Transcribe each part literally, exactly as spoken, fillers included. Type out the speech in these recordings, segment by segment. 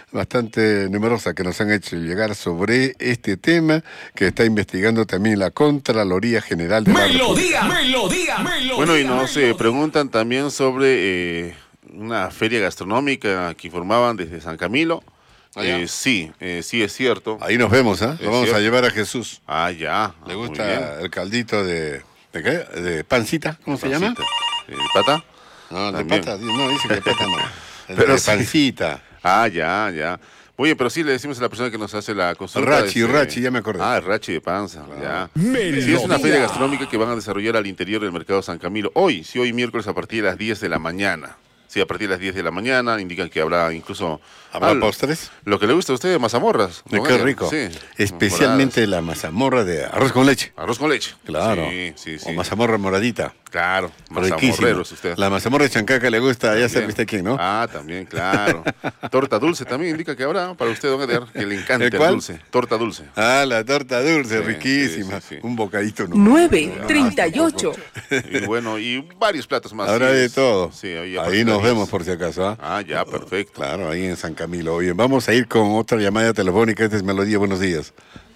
bastante numerosa que nos han hecho llegar sobre este tema que está investigando también la Contraloría General de la República. Melodía, melodía, melodía. Bueno, y nos eh, preguntan también sobre eh, una feria gastronómica que informaban desde San Camilo. Ah, Eh, sí, eh, sí es cierto. Ahí nos vemos, ¿ah? ¿eh? Lo vamos cierto. a llevar a Jesús. Ah, ya. ¿Le Ah, muy bien. gusta el caldito de, de qué? ¿De pancita? ¿Cómo se llama? Pancita. Eh, ¿Pata? No, de También. pata. No, dice que de pata no. El Pero de sí. pancita. Ah, ya, ya. Oye, pero sí le decimos a la persona que nos hace la consulta. Rachi, este, Rachi, ya me acordé. Ah, Rachi de panza, ya. Melodía. Sí, es una feria gastronómica que van a desarrollar al interior del mercado San Camilo. Hoy, sí, hoy miércoles a partir de las diez de la mañana. Sí, a partir de las diez de la mañana, indican que habrá incluso... ¿Habrá ah, postres? Lo que le gusta a usted, mazamorras. Eh, don Qué Edgar. rico. Sí. Especialmente Moradas. la mazamorra de arroz con leche. Arroz con leche. Claro. Sí, sí, sí. O mazamorra moradita. Claro, Riquísima. mazamorrero es usted. La mazamorra de chancaca le gusta, ya También. se viste aquí, ¿no? Ah, también, claro. Torta dulce también indica que habrá para usted, don Edgar, que le encanta ¿El el, cuál? dulce. Torta dulce. Ah, la torta dulce, Sí, riquísima. sí, sí, sí. Un bocadito. ¿no? nueve Ah, treinta y ocho. Y bueno, y varios platos más. Habrá sí, de es- todo. Sí, ahí, a Ahí partir de nos las vemos diez. por si acaso, ¿ah? Ah, ya, perfecto. Claro, ahí en San Camilo. Oye, vamos a ir con otra llamada telefónica. Esta es Melodía. Buenos días.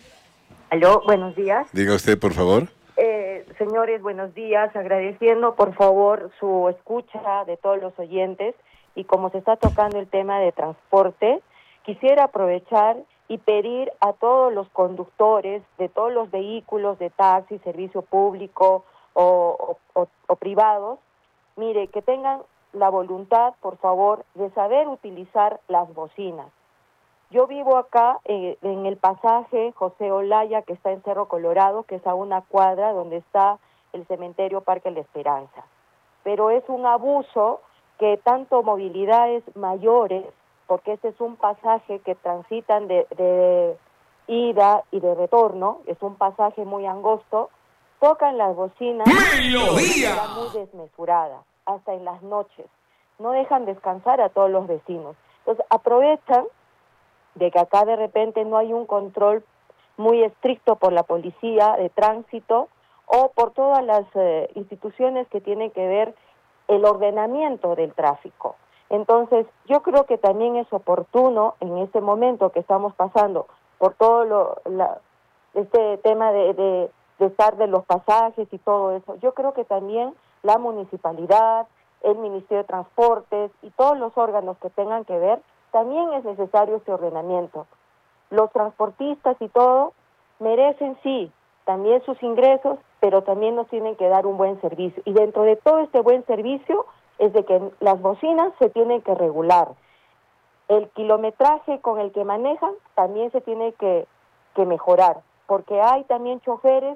Aló, buenos días. Diga usted, por favor. Eh, señores, buenos días. Agradeciendo, por favor, su escucha de todos los oyentes. Y como se está tocando el tema de transporte, quisiera aprovechar y pedir a todos los conductores de todos los vehículos de taxi, servicio público o, o, o, o privados, mire, que tengan la voluntad, por favor, de saber utilizar las bocinas. Yo vivo acá eh, en el pasaje José Olaya, que está en Cerro Colorado, que es a una cuadra donde está el cementerio Parque La Esperanza. Pero es un abuso que tanto movilidades mayores, porque este es un pasaje que transitan de, de ida y de retorno, es un pasaje muy angosto, tocan las bocinas de ¡Melodía! manera muy desmesurada, hasta en las noches. No dejan descansar a todos los vecinos. Entonces aprovechan de que acá de repente no hay un control muy estricto por la policía de tránsito o por todas las eh, instituciones que tienen que ver el ordenamiento del tráfico. Entonces, yo creo que también es oportuno en este momento que estamos pasando por todo lo, la, este tema de, de, de estar de los pasajes y todo eso. Yo creo que también la municipalidad, el Ministerio de Transportes y todos los órganos que tengan que ver, también es necesario ese ordenamiento. Los transportistas y todo merecen, sí, también sus ingresos, pero también nos tienen que dar un buen servicio. Y dentro de todo este buen servicio es de que las bocinas se tienen que regular. El kilometraje con el que manejan también se tiene que, que mejorar, porque hay también choferes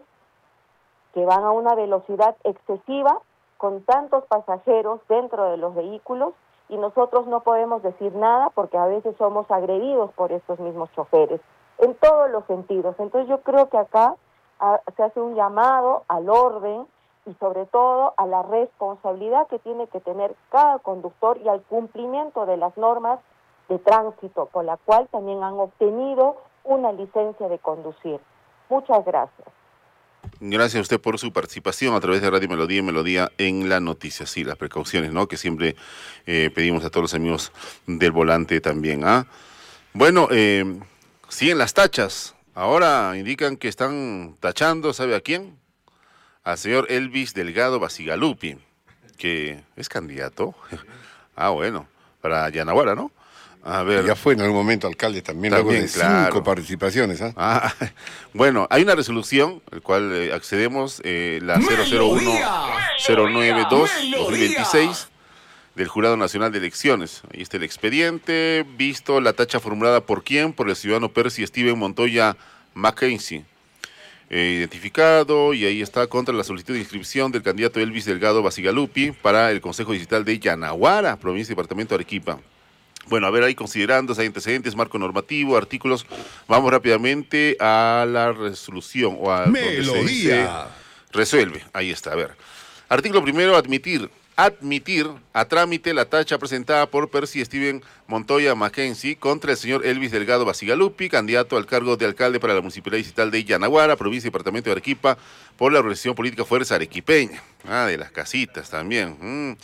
que van a una velocidad excesiva con tantos pasajeros dentro de los vehículos y nosotros no podemos decir nada porque a veces somos agredidos por estos mismos choferes, en todos los sentidos. Entonces yo creo que acá a, se hace un llamado al orden y sobre todo a la responsabilidad que tiene que tener cada conductor y al cumplimiento de las normas de tránsito, por la cual también han obtenido una licencia de conducir. Muchas gracias. Gracias a usted por su participación a través de Radio Melodía y Melodía en la noticia. Sí, las precauciones, ¿no? Que siempre eh, pedimos a todos los amigos del volante también, ¿ah? Bueno, eh, siguen las tachas. Ahora indican que están tachando, ¿sabe a quién? Al señor Elvis Delgado Basigalupi, que es candidato. Ah, bueno, para Yanaguara, ¿no? A ver. Ya fue en algún momento alcalde también, También, luego de claro. cinco participaciones, ¿ah? Ah, bueno, hay una resolución, al cual eh, accedemos, eh, la cero cero uno cero nueve dos dos mil veintiséis del Jurado Nacional de Elecciones. Ahí está el expediente, visto la tacha formulada por quién, por el ciudadano Percy Steven Montoya Mackenzie. Eh, identificado, y ahí está contra la solicitud de inscripción del candidato Elvis Delgado Basigalupi para el Consejo Distrital de Yanaguara, provincia y departamento de Arequipa. Bueno, a ver, ahí considerando, si hay antecedentes, marco normativo, artículos, vamos rápidamente a la resolución o a donde se dice, Melodía. resuelve, ahí está, a ver. Artículo primero, admitir, admitir a trámite la tacha presentada por Percy Steven Montoya Mackenzie contra el señor Elvis Delgado Basigalupi, candidato al cargo de alcalde para la Municipalidad Distrital de Yanaguara, provincia y departamento de Arequipa, por la organización política Fuerza Arequipeña. Ah, de las casitas también. Mm.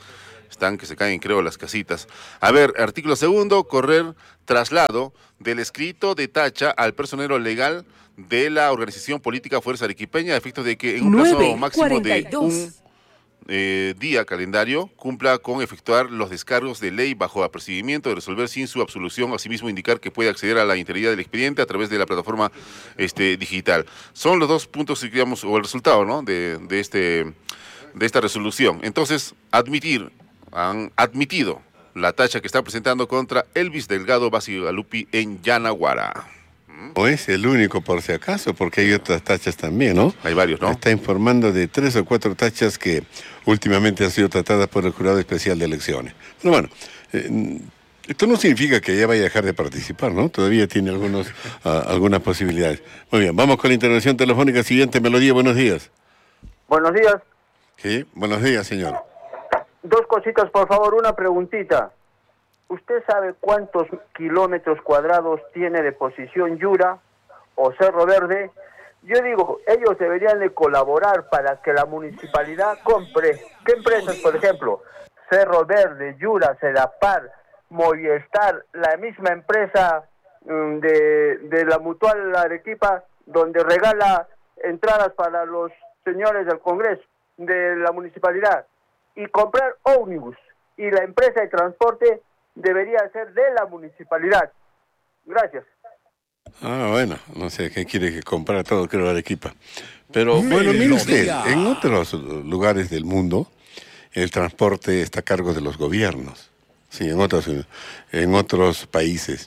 Están que se caen, creo, las casitas. A ver, artículo segundo, correr traslado del escrito de tacha al personero legal de la organización política Fuerza Arequipeña, a efectos de que en un plazo máximo de un eh, día calendario cumpla con efectuar los descargos de ley bajo apercibimiento de resolver sin su absolución, asimismo indicar que puede acceder a la integridad del expediente a través de la plataforma este, digital. Son los dos puntos, digamos, o el resultado, ¿no?, de, de, este, de esta resolución. Entonces, admitir, han admitido la tacha que está presentando contra Elvis Delgado Bacigalupi en Yanaguara. O es el único por si acaso, porque hay otras tachas también, ¿no? Hay varios, ¿no? Está informando de tres o cuatro tachas que últimamente han sido tratadas por el Jurado Especial de Elecciones. Pero bueno, eh, esto no significa que ella vaya a dejar de participar, ¿no? Todavía tiene algunos, uh, algunas posibilidades. Muy bien, vamos con la intervención telefónica. Siguiente melodía, buenos días. Buenos días. Sí, buenos días, señor. Dos cositas, por favor, una preguntita. ¿Usted sabe cuántos kilómetros cuadrados tiene de posición Yura o Cerro Verde? Yo digo, ellos deberían de colaborar para que la municipalidad compre. ¿Qué empresas, por ejemplo? Cerro Verde, Yura, Sedapar, Movistar, la misma empresa um, de, de la Mutual Arequipa, donde regala entradas para los señores del Congreso, de la municipalidad, y comprar ómnibus. Y la empresa de transporte debería ser de la municipalidad. Gracias. Ah, bueno, no sé, ¿qué quiere que comprar todo? Creo Arequipa. Pero bueno, mire usted, en otros lugares del mundo, el transporte está a cargo de los gobiernos. Sí, en otros, en otros países.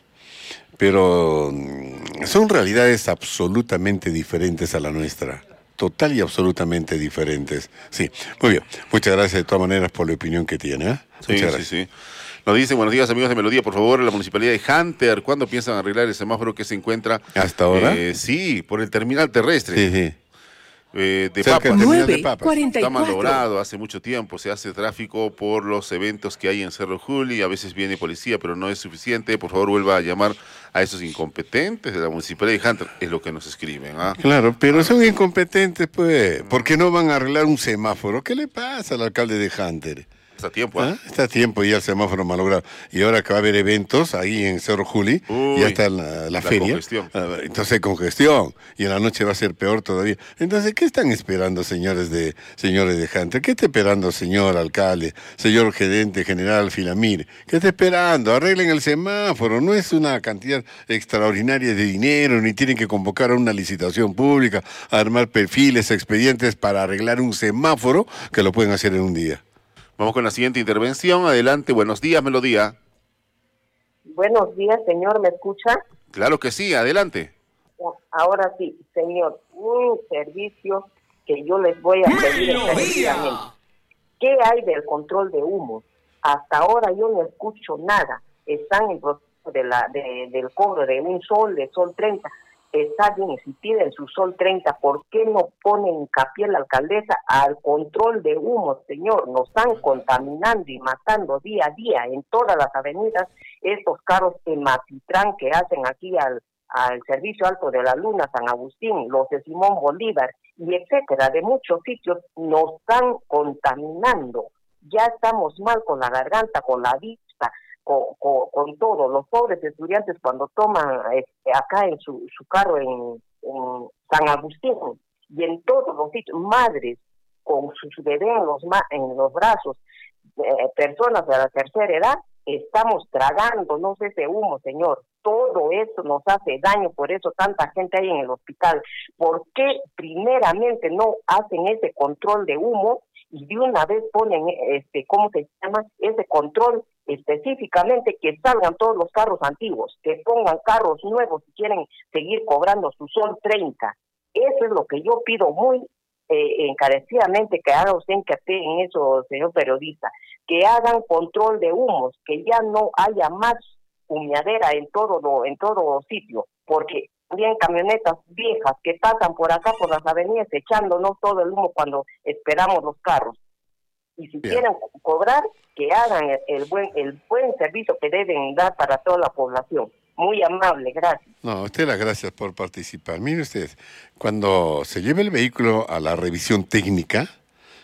Pero son realidades absolutamente diferentes a la nuestra. Total y absolutamente diferentes. Sí, muy bien. Muchas gracias de todas maneras por la opinión que tiene. ¿eh? Sí, Muchas sí, gracias. sí. Nos dicen, buenos días amigos de Melodía, por favor, la municipalidad de Hunter, ¿cuándo piensan arreglar el semáforo que se encuentra? ¿Hasta ahora? Eh, sí, por el terminal terrestre. Sí, sí. Eh, de Cerca Papas. del terminal de nueve Papas. cuarenta y Está cuatro. malogrado, hace mucho tiempo se hace tráfico por los eventos que hay en Cerro Juli, a veces viene policía, pero no es suficiente. Por favor, vuelva a llamar a esos incompetentes de la municipalidad de Hunter, es lo que nos escriben. ¿ah? Claro, pero son incompetentes, pues. ¿Por qué no van a arreglar un semáforo? ¿Qué le pasa al alcalde de Hunter? Está a tiempo, ¿ah? ¿Ah? Está a tiempo ya el semáforo malogrado. Y ahora que va a haber eventos ahí en Cerro Juli, Uy, ya está la, la, la feria. congestión. Ah, entonces hay congestión. Y en la noche va a ser peor todavía. Entonces, ¿qué están esperando, señores de señores de Hunter? ¿Qué está esperando, señor alcalde, señor gerente general Filamir? ¿Qué está esperando? Arreglen el semáforo. No es una cantidad extraordinaria de dinero, ni tienen que convocar a una licitación pública, a armar perfiles, expedientes para arreglar un semáforo que lo pueden hacer en un día. Vamos con la siguiente intervención. Adelante, buenos días, Melodía. Buenos días, señor, ¿me escucha? Claro que sí, adelante. Ahora sí, señor, un servicio que yo les voy a pedir encarecidamente. ¿Qué hay del control de humos? Hasta ahora yo no escucho nada. Están en proceso de la, de, del cobro de un sol, de sol treinta. Está bien, si piden su sol treinta, ¿por qué no pone hincapié la alcaldesa al control de humos, señor? Nos están contaminando y matando día a día en todas las avenidas estos carros en Matitrán que hacen aquí al, al Servicio Alto de la Luna, San Agustín, los de Simón Bolívar, y etcétera, de muchos sitios nos están contaminando. Ya estamos mal con la garganta, con la vista, Con, con, con todo. Los pobres estudiantes cuando toman este, acá en su, su carro en, en San Agustín y en todos los sitios, madres con sus bebés en los, en los brazos, eh, personas de la tercera edad, estamos tragando, no sé, ese humo, señor. Todo eso nos hace daño, por eso tanta gente hay en el hospital. ¿Por qué primeramente no hacen ese control de humo y de una vez ponen, este, ¿cómo se llama? Ese control específicamente, que salgan todos los carros antiguos, que pongan carros nuevos si quieren seguir cobrando su sol treinta. Eso es lo que yo pido muy eh, encarecidamente, que haga usted hincapié en eso, señor periodista, que hagan control de humos, que ya no haya más humeadera en todo lo, en todo sitio, porque también camionetas viejas que pasan por acá por las avenidas echándonos todo el humo cuando esperamos los carros. Y si Bien. quieren cobrar, que hagan el, el buen el buen servicio que deben dar para toda la población. Muy amable, gracias. No, a usted las gracias por participar. Mire usted, cuando se lleva el vehículo a la revisión técnica,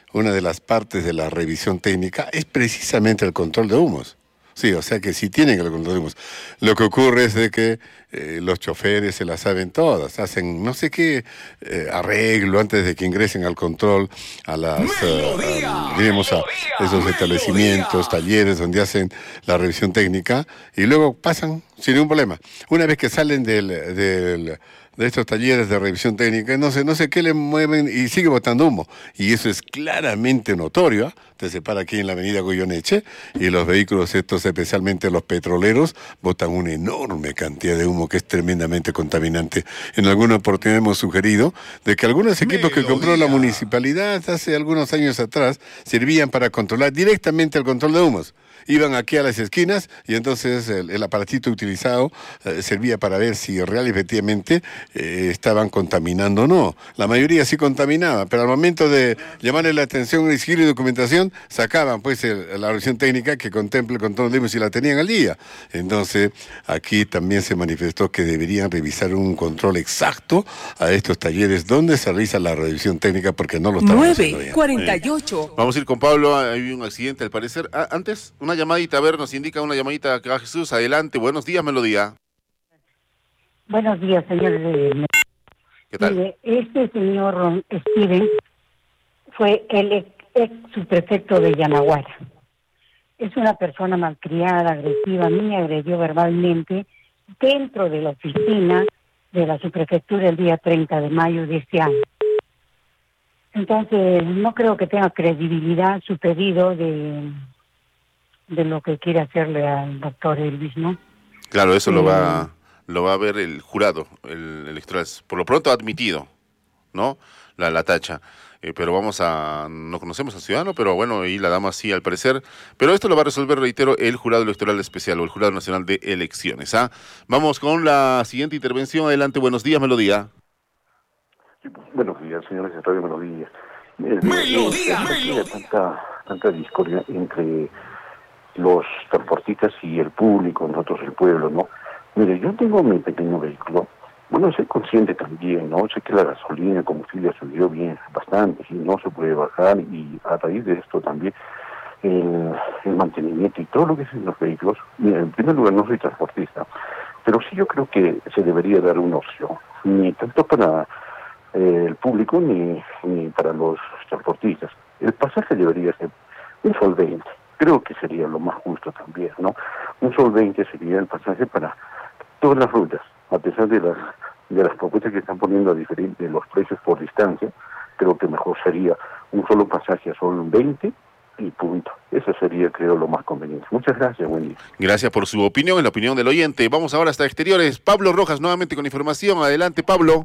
una de las partes de la revisión técnica es precisamente el control de humos. Sí, o sea que sí tienen el control de humos. Lo que ocurre es de que eh, los choferes se las saben todas, hacen no sé qué eh, arreglo antes de que ingresen al control a las, uh, a, diremos, a esos establecimientos, talleres donde hacen la revisión técnica y luego pasan sin ningún problema. Una vez que salen del, del de estos talleres de revisión técnica, no sé, no sé qué le mueven y sigue botando humo. Y eso es claramente notorio, ¿eh? Te separa aquí en la avenida Goyoneche y los vehículos estos, especialmente los petroleros, botan una enorme cantidad de humo que es tremendamente contaminante. En alguna oportunidad hemos sugerido de que algunos equipos que compró la municipalidad hace algunos años atrás servían para controlar directamente el control de humos. Iban aquí a las esquinas y entonces el, el aparatito utilizado eh, servía para ver si real y efectivamente eh, estaban contaminando o no. La mayoría sí contaminaba, pero al momento de llamarle la atención, exigir documentación, sacaban pues el, la revisión técnica que contempla el control de humos y la tenían al día. Entonces aquí también se manifestó que deberían revisar un control exacto a estos talleres donde se realiza la revisión técnica porque no lo estaban haciendo bien. nueve cuarenta y ocho. Vamos a ir con Pablo, hay un accidente al parecer. Ah, antes, una llamadita, a ver, nos indica una llamadita que va Jesús, adelante, buenos días, Melodía. Buenos días, señor. ¿Qué tal? Mire, este señor Steven fue el ex, ex subprefecto de Yanaguara. Es una persona malcriada, agresiva, a mí me agredió verbalmente dentro de la oficina de la subprefectura el día treinta de mayo de este año. Entonces, no creo que tenga credibilidad su pedido de... de lo que quiere hacerle al doctor Elvis, ¿no? Claro, eso eh, lo va lo va a ver el jurado, el electoral. Por lo pronto ha admitido, ¿no? La, la tacha. Eh, pero vamos a... No conocemos al ciudadano, pero bueno, y la dama sí, al parecer. Pero esto lo va a resolver, reitero, el jurado electoral especial o el jurado nacional de elecciones. ¿ah? Vamos con la siguiente intervención. Adelante, buenos días, Melodía. Sí, pues, buenos días, señores de Radio Melodía. Melodía, Melodía. Tanta, tanta discordia entre los transportistas y el público, nosotros el pueblo, ¿no? Mire, yo tengo mi pequeño vehículo, bueno, soy consciente también, ¿no? Sé que la gasolina, el combustible subió bien, bastante, y no se puede bajar, y a raíz de esto también el, el mantenimiento y todo lo que es en los vehículos. Mira, en primer lugar no soy transportista, pero sí yo creo que se debería dar una opción, ni tanto para eh, el público ni, ni para los transportistas. El pasaje debería ser un sol veinte. Creo que sería lo más justo también, ¿no? Un sol veinte sería el pasaje para todas las rutas, a pesar de las de las propuestas que están poniendo a diferentes los precios por distancia. Creo que mejor sería un solo pasaje a sol veinte y punto. Eso sería, creo, lo más conveniente. Muchas gracias, buen día. Gracias por su opinión, en la opinión del oyente. Vamos ahora hasta exteriores. Pablo Rojas, nuevamente con información. Adelante, Pablo.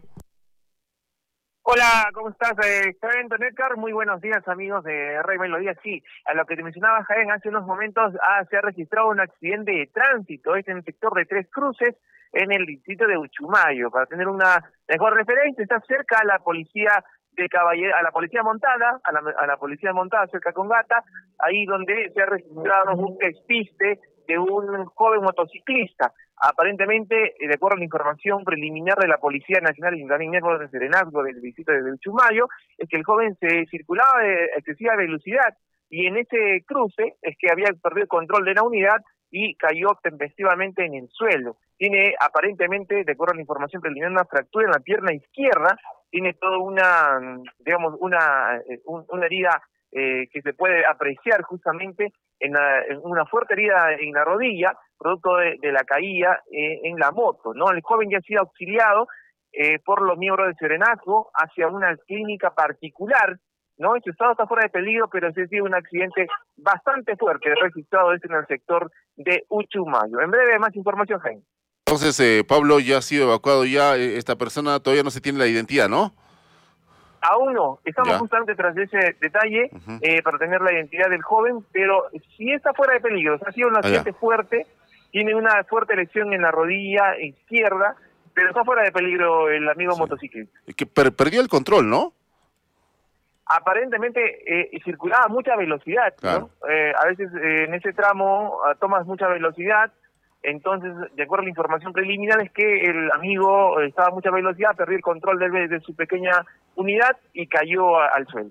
Hola, ¿cómo estás? Eh, soy Antonio Edgar. Muy buenos días, amigos de Rey Melodía. Sí, a lo que te mencionaba, Jaén, hace unos momentos ah, se ha registrado un accidente de tránsito, es en el sector de Tres Cruces, en el distrito de Uchumayo. Para tener una mejor referencia, está cerca a la policía de Caballero, a la policía montada, a la, a la policía montada cerca con Gata, ahí donde se ha registrado un despiste de un joven motociclista. Aparentemente, de acuerdo a la información preliminar de la Policía Nacional y también de Serenazgo del distrito de Uchumayo, es que el joven se circulaba de excesiva velocidad y en ese cruce es que había perdido el control de la unidad y cayó tempestivamente en el suelo. Tiene aparentemente, de acuerdo a la información preliminar, una fractura en la pierna izquierda, tiene toda una, digamos, una, una herida eh, que se puede apreciar justamente en, la, en una fuerte herida en la rodilla, producto de, de la caída eh, en la moto, ¿no? El joven ya ha sido auxiliado eh, por los miembros del Serenazgo hacia una clínica particular, ¿no? Su estado está fuera de peligro, pero sí ha sido un accidente bastante fuerte registrado este en el sector de Uchumayo. En breve, más información, Jaime. Entonces, eh, Pablo, ya ha sido evacuado ya, eh, esta persona todavía no se tiene la identidad, ¿no? Aún no, estamos ya. justamente tras ese detalle uh-huh. eh, para tener la identidad del joven, pero si está fuera de peligro, o sea, ha sido un accidente ah, fuerte, tiene una fuerte lesión en la rodilla izquierda, pero está fuera de peligro el amigo sí. motociclista. Que per perdió el control, ¿no? Aparentemente eh, circulaba a mucha velocidad, claro. ¿no? Eh, a veces eh, en ese tramo uh, tomas mucha velocidad, entonces, de acuerdo a la información preliminar, es que el amigo estaba a mucha velocidad, perdió el control de, de su pequeña unidad y cayó a, al suelo.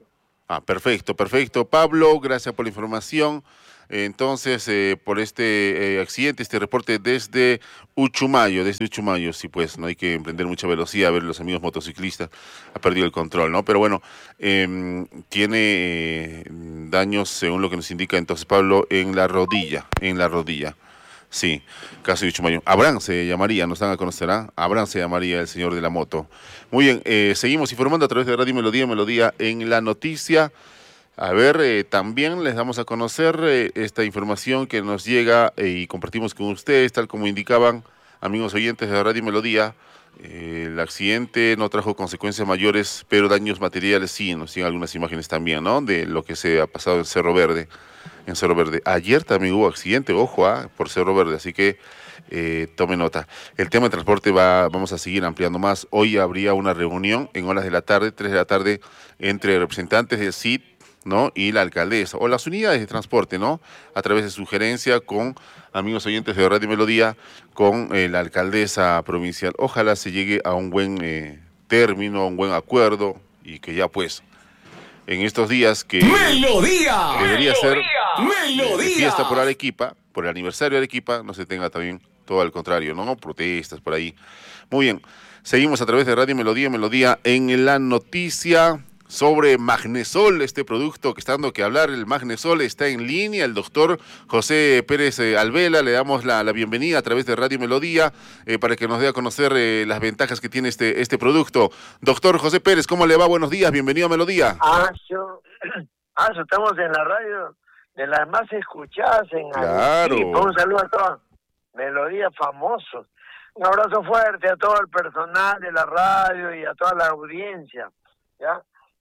Ah, perfecto, perfecto. Pablo, gracias por la información. Entonces, eh, por este eh, accidente, este reporte desde Uchumayo, desde Uchumayo, sí, pues, no hay que emprender mucha velocidad, a ver los amigos motociclistas, ha perdido el control, ¿no? Pero bueno, eh, tiene eh, daños, según lo que nos indica entonces Pablo, en la rodilla, en la rodilla. Sí, caso de Uchumayo. Abraham se llamaría, nos dan a conocer, ¿ah? Abraham se llamaría el señor de la moto. Muy bien, eh, seguimos informando a través de Radio Melodía, Melodía en la noticia. A ver, eh, también les damos a conocer eh, esta información que nos llega eh, y compartimos con ustedes, tal como indicaban amigos oyentes de Radio Melodía. Eh, el accidente no trajo consecuencias mayores, pero daños materiales sí, nos llegan algunas imágenes también, ¿no? De lo que se ha pasado en Cerro Verde. En Cerro Verde. Ayer también hubo accidente, ojo, ¿ah? Por Cerro Verde, así que eh, tome nota. El tema de transporte va, vamos a seguir ampliando más. Hoy habría una reunión en horas de la tarde, tres de la tarde, entre representantes del C I D, ¿no? Y la alcaldesa, o las unidades de transporte, ¿no? A través de sugerencia con amigos oyentes de Radio Melodía, con eh, la alcaldesa provincial. Ojalá se llegue a un buen eh, término, a un buen acuerdo, y que ya pues, en estos días que Melodía, debería Melodía, ser Melodía. de fiesta por Arequipa, por el aniversario de Arequipa, no se tenga también todo al contrario, ¿no? Protestas por ahí. Muy bien, seguimos a través de Radio Melodía, Melodía en la noticia. Sobre Magnesol, este producto que está dando que hablar, el Magnesol está en línea, el doctor José Pérez eh, Alvela, le damos la, la bienvenida a través de Radio Melodía eh, para que nos dé a conocer eh, las ventajas que tiene este, este producto. Doctor José Pérez, ¿cómo le va? Buenos días, bienvenido a Melodía. Ah, yo, ah, yo estamos en la radio de las más escuchadas en Claro. Arequipa. Un saludo a toda Melodía famosos. Un abrazo fuerte a todo el personal de la radio y a toda la audiencia, ¿ya?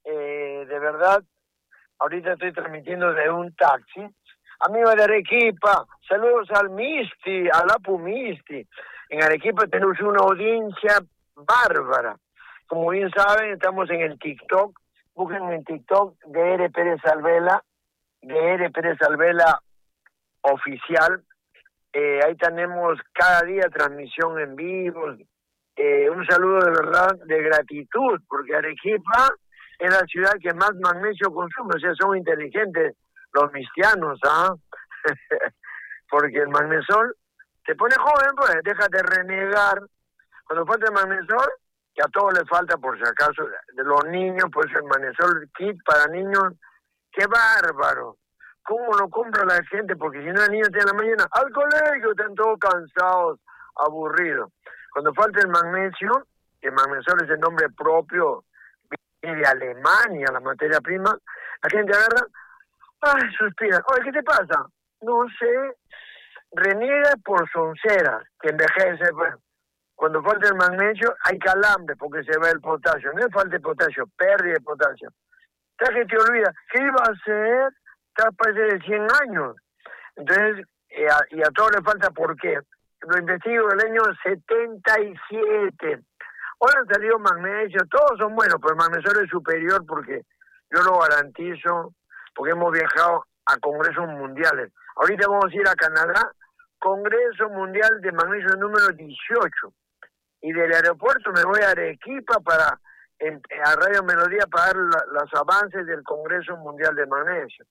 Eh, de verdad, ahorita estoy transmitiendo de un taxi. Amigos de Arequipa, saludos al Misti, al Apu Misti. En Arequipa tenemos una audiencia bárbara. Como bien saben, estamos en el TikTok. Busquen en TikTok D R Pérez Alvela, D R Pérez Alvela oficial. Eh, ahí tenemos cada día transmisión en vivo. Eh, un saludo de verdad de gratitud, porque Arequipa es la ciudad que más magnesio consume, o sea, son inteligentes los mistianos, ¿ah? Porque el magnesol te pone joven, pues, déjate renegar. Cuando falta el magnesol, que a todos les falta, por si acaso, de los niños, pues el magnesol kit para niños, qué bárbaro. ¿Cómo lo compra la gente? Porque si no, el niño tiene la mañana al colegio, están todos cansados, aburridos. Cuando falta el magnesio, que el magnesol es el nombre propio, de Alemania, la materia prima, la gente agarra, ay, suspira, oye, ¿qué te pasa? No sé, reniega por sonceras, que envejece, pues. Cuando falta el magnesio, hay calambre, porque se va el potasio, no es falta de potasio, pérdida de potasio. ¿Sabes que te olvida? ¿Qué iba a hacer? Estás parece de cien años. Entonces, eh, a, y a todos les falta, ¿por qué? Lo investigo del año setenta y siete. Ahora han salido magnesio, todos son buenos, pero el magnesio es superior porque yo lo garantizo, porque hemos viajado a congresos mundiales. Ahorita vamos a ir a Canadá, Congreso Mundial de Magnesio número dieciocho. Y del aeropuerto me voy a Arequipa para en, a Radio Melodía para dar la, los avances del Congreso Mundial de Magnesio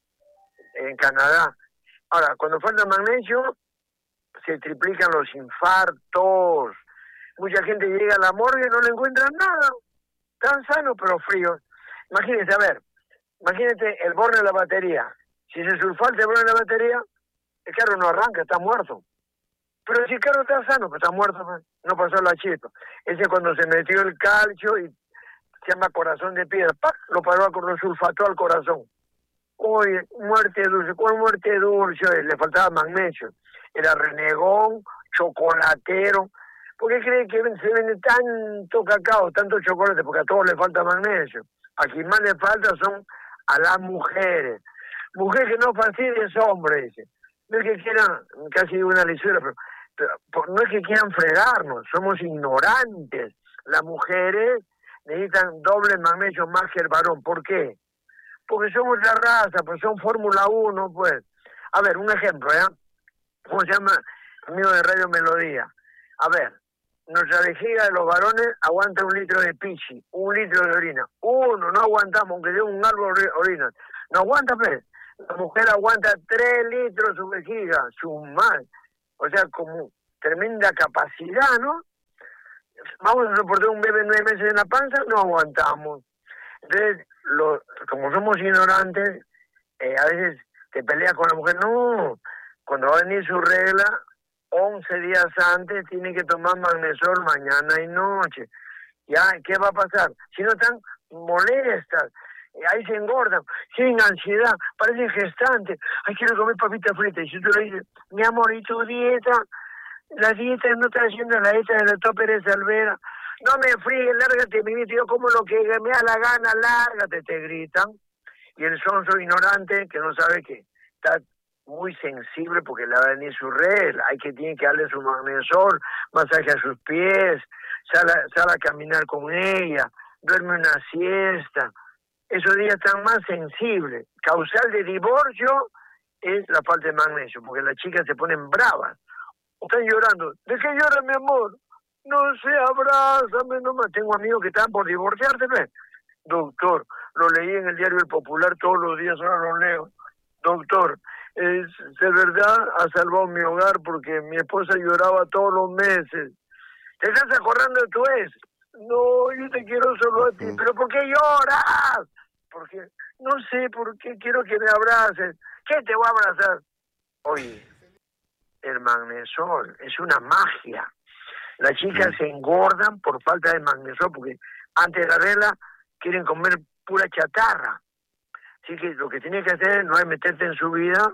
en Canadá. Ahora, cuando falta magnesio, se triplican los infartos. Mucha gente llega a la morgue y no le encuentran nada. Tan sano pero frío. Imagínense, a ver, imagínate el borne de la batería. Si se sulfata el borne de la batería, el carro no arranca, está muerto. Pero si el carro está sano, pues está muerto, man. No pasó la chispa. Ese cuando se metió el calcio y se llama corazón de piedra, ¡pac! Lo paró, lo sulfató al corazón. Oye, muerte dulce, ¿cuál muerte dulce? Le faltaba magnesio. Era renegón, chocolatero. ¿Por qué cree que se vende tanto cacao, tanto chocolate? Porque a todos les falta magnesio. A quien más le falta son a las mujeres. Mujer que no fastidie es hombre, dice. No es que quieran, casi una lisura, pero, pero no es que quieran fregarnos, somos ignorantes. Las mujeres necesitan doble magnesio más que el varón. ¿Por qué? Porque somos la raza, pues son Fórmula uno, pues. A ver, un ejemplo, ¿ya? ¿Cómo se llama? Amigo de Radio Melodía. A ver, nuestra vejiga de los varones aguanta un litro de pichi, un litro de orina. Uno, no aguantamos, aunque de un árbol de orina. No aguanta, pues. La mujer aguanta tres litros su vejiga, su mal. O sea, como tremenda capacidad, ¿no? Vamos a soportar un bebé nueve meses en la panza, no aguantamos. Entonces, lo, como somos ignorantes, eh, a veces te peleas con la mujer. No, cuando va a venir su regla, once días antes tiene que tomar magnesol mañana y noche. ¿Ya? ¿Qué va a pasar? Si no están molestas, eh, ahí se engordan, sin ansiedad, parecen gestantes. Ay, quiero comer papita frita. Y si tú le dices, mi amor, ¿y tu dieta? La dieta no está haciendo la dieta de la doctor Pérez Alvera. No me fríes, lárgate, mi vida, yo como lo que me da la gana, lárgate, te gritan. Y el sonso ignorante que no sabe que está muy sensible porque le va a venir su regla, hay que tiene que darle su magnesol, masaje a sus pies, sale, sale a caminar con ella, duerme una siesta. Esos días están más sensibles. Causal de divorcio es la falta de magnesio, porque las chicas se ponen bravas. Están llorando. ¿De qué llora, mi amor? No sé, abrázame nomás. Tengo amigos que están por divorciarse, ¿ves? Doctor, lo leí en el diario El Popular todos los días, ahora lo leo. Doctor, es de verdad ha salvado mi hogar porque mi esposa lloraba todos los meses. ¿Te estás acordando de tu ex? No, yo te quiero solo a ti. ¿Pero por qué lloras? Porque no sé por qué quiero que me abraces. ¿Qué te voy a abrazar? Oye, el magnesol es una magia. Las chicas se engordan por falta de magnesol porque antes de la regla quieren comer pura chatarra. Así que lo que tienes que hacer no es meterte en su vida,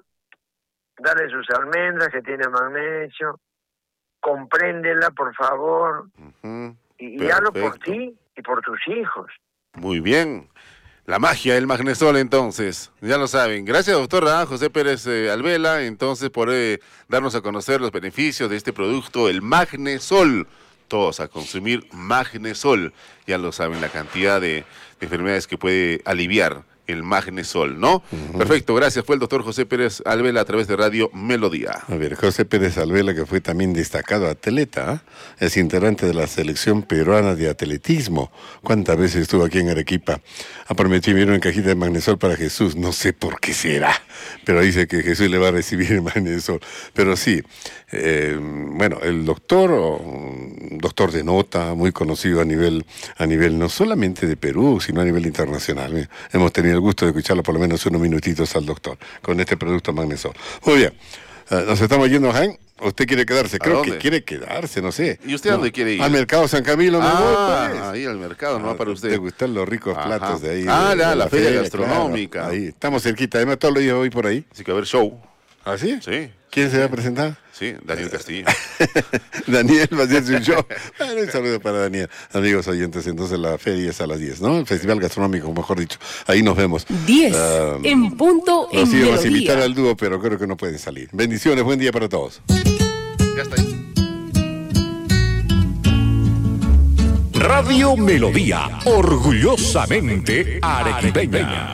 darle sus almendras que tiene magnesio, compréndela, por favor, uh-huh. y, y hazlo por ti y por tus hijos. Muy bien. La magia del magnesol, entonces, ya lo saben. Gracias, doctora José Pérez eh, Alvela, entonces, por eh, darnos a conocer los beneficios de este producto, el magnesol. Todos a consumir magnesol. Ya lo saben, la cantidad de, de enfermedades que puede aliviar el magnesol, ¿no? Uh-huh. Perfecto, gracias. Fue el doctor José Pérez Alvela a través de Radio Melodía. A ver, José Pérez Alvela, que fue también destacado atleta, ¿eh? Es integrante de la selección peruana de atletismo. ¿Cuántas veces estuvo aquí en Arequipa? Ha prometido enviar una cajita de magnesol para Jesús. No sé por qué será, pero dice que Jesús le va a recibir el magnesol. Pero sí, eh, bueno, el doctor, doctor de nota, muy conocido a nivel, a nivel no solamente de Perú, sino a nivel internacional. ¿eh? Hemos tenido el gusto de escucharlo por lo menos unos minutitos al doctor con este producto magnesol. Muy bien, uh, nos estamos yendo, Jaime. ¿Usted quiere quedarse? Creo que quiere quedarse, no sé. ¿Y usted a dónde no, quiere ir? Al mercado San Camilo. Ah, me voy, pues. Ahí al mercado, no ah, para usted. ¿Te gustan los ricos Ajá. platos de ahí? Ah, de, la, de la, la feria, feria gastronómica. Claro, ahí, estamos cerquita. Además, todos los días voy por ahí. Así que a ver show. ¿Ah, sí? Sí. ¿Quién se va a presentar? Sí, Daniel Castillo. Daniel va a hacer su show. Bueno, un saludo para Daniel. Amigos oyentes, entonces la feria es a las diez, ¿no? El Festival Gastronómico, mejor dicho. Ahí nos vemos. diez, um, en punto, en Nos íbamos Melodía. a invitar al dúo, pero creo que no pueden salir. Bendiciones, buen día para todos. Ya está ahí. Radio Melodía, orgullosamente arequipeña.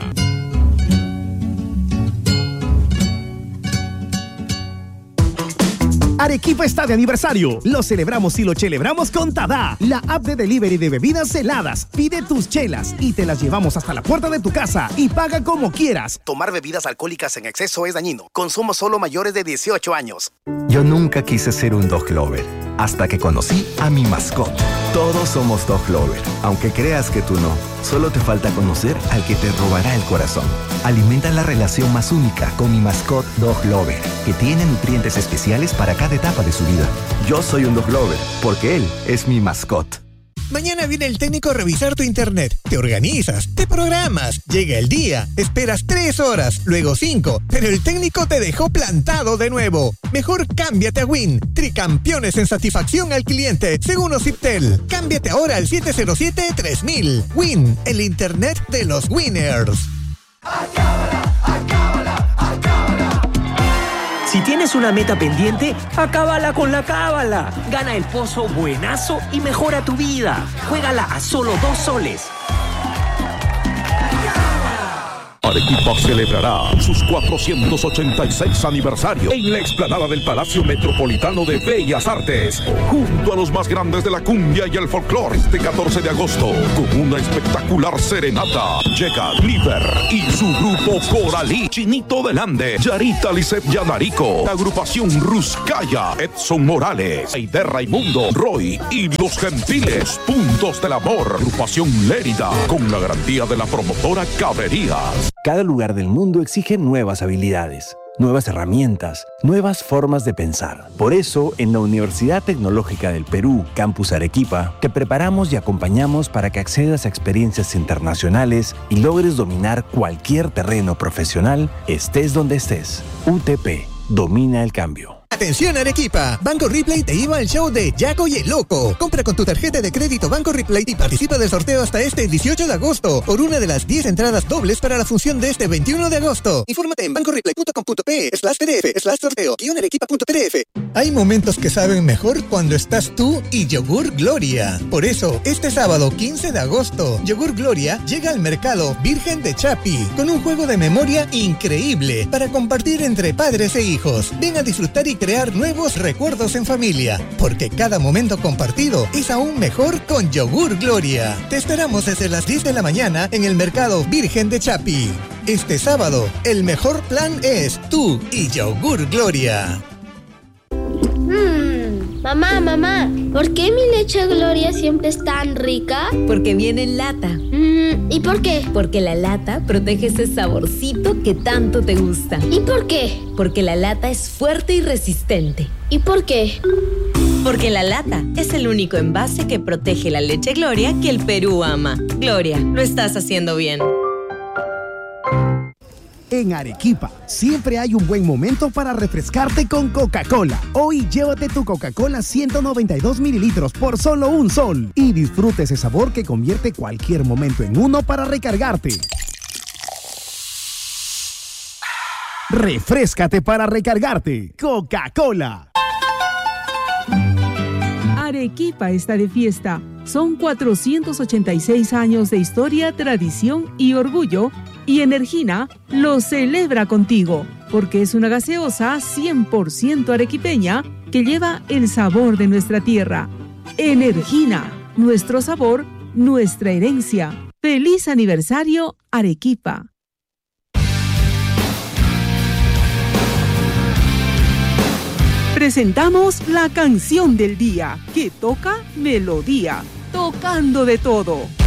Arequipa está de aniversario. Lo celebramos y lo celebramos con Tada, la app de delivery de bebidas heladas. Pide tus chelas y te las llevamos hasta la puerta de tu casa y paga como quieras. Tomar bebidas alcohólicas en exceso es dañino. Consumo solo mayores de dieciocho años. Yo nunca quise ser un dog lover hasta que conocí a mi mascot. Todos somos dog lover, aunque creas que tú no. Solo te falta conocer al que te robará el corazón. Alimenta la relación más única con mi mascot Dog Lover, que tiene nutrientes especiales para cada etapa de su vida. Yo soy un dog lover porque él es mi mascot. Mañana viene el técnico a revisar tu internet. Te organizas, te programas, llega el día, esperas tres horas, luego cinco, pero el técnico te dejó plantado de nuevo. Mejor cámbiate a Win, tricampeones en satisfacción al cliente, según Ociptel. Cámbiate ahora al siete cero siete tres mil. Win, el internet de los winners. Acábala, acábala, acábala. Si tienes una meta pendiente, acábala con la cábala. Gana el pozo buenazo y mejora tu vida. Juégala a solo dos soles. Arequipa celebrará sus cuatrocientos ochenta y seis aniversario en la explanada del Palacio Metropolitano de Bellas Artes, junto a los más grandes de la cumbia y el folclore. Este catorce de agosto, con una espectacular serenata, llega Liver y su grupo Coralí, Chinito del Ande, Yarita Lisset Yanarico, la agrupación Ruscaya, Edson Morales, Eider Raimundo, Roy y Los Gentiles, Puntos del Amor, agrupación Lérida, con la garantía de la promotora Cabrerías. Cada lugar del mundo exige nuevas habilidades, nuevas herramientas, nuevas formas de pensar. Por eso, en la Universidad Tecnológica del Perú, Campus Arequipa, te preparamos y acompañamos para que accedas a experiencias internacionales y logres dominar cualquier terreno profesional, estés donde estés. U T P, domina el cambio. Atención Arequipa, Banco Replay te lleva al show de Yaco y el Loco. Compra con tu tarjeta de crédito Banco Replay y participa del sorteo hasta este dieciocho de agosto por una de las diez entradas dobles para la función de este veintiuno de agosto. Infórmate en bancoreplay.com.pe slash pdf slash sorteo guión arequipa.pdf. Hay momentos que saben mejor cuando estás tú y Yogur Gloria. Por eso, este sábado quince de agosto, Yogur Gloria llega al mercado Virgen de Chapi con un juego de memoria increíble para compartir entre padres e hijos. Ven a disfrutar y crear nuevos recuerdos en familia, porque cada momento compartido es aún mejor con Yogur Gloria. Te esperamos desde las diez de la mañana en el mercado Virgen de Chapi. Este sábado, el mejor plan es tú y Yogur Gloria. Mmm, mamá, mamá, ¿por qué mi leche Gloria siempre es tan rica? Porque viene en lata. Mm, ¿y por qué? Porque la lata protege ese saborcito que tanto te gusta. ¿Y por qué? Porque la lata es fuerte y resistente. ¿Y por qué? Porque la lata es el único envase que protege la leche Gloria que el Perú ama. Gloria, lo estás haciendo bien. En Arequipa, siempre hay un buen momento para refrescarte con Coca-Cola. Hoy llévate tu Coca-Cola ciento noventa y dos mililitros por solo un sol y disfrute ese sabor que convierte cualquier momento en uno para recargarte. Refréscate para recargarte. Coca-Cola. Arequipa está de fiesta. Son cuatrocientos ochenta y seis años de historia, tradición y orgullo. Y Energina lo celebra contigo, porque es una gaseosa cien por ciento arequipeña que lleva el sabor de nuestra tierra. Energina, nuestro sabor, nuestra herencia. ¡Feliz aniversario, Arequipa! Presentamos la canción del día, que toca melodía, tocando de todo.